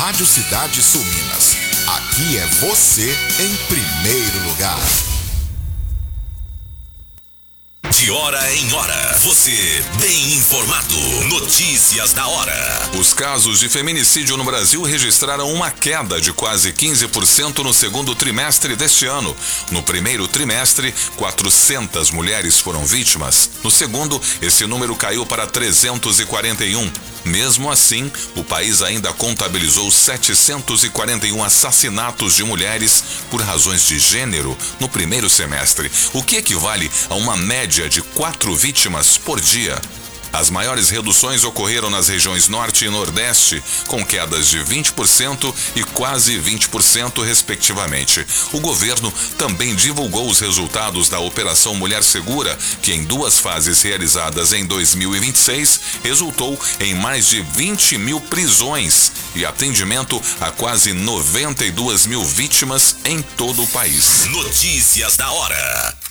Rádio Cidade Sul Minas. Aqui é você em primeiro lugar. De hora em hora, você bem informado. Notícias da hora. Os casos de feminicídio no Brasil registraram uma queda de quase 15% no segundo trimestre deste ano. No primeiro trimestre, 400 mulheres foram vítimas. No segundo, esse número caiu para 341. Mesmo assim, o país ainda contabilizou 741 assassinatos de mulheres por razões de gênero no primeiro semestre, o que equivale a uma média de 4 vítimas por dia. As maiores reduções ocorreram nas regiões Norte e Nordeste, com quedas de 20% e quase 20%, respectivamente. O governo também divulgou os resultados da Operação Mulher Segura, que em 2 fases realizadas em 2026, resultou em mais de 20 mil prisões e atendimento a quase 92 mil vítimas em todo o país. Notícias da hora.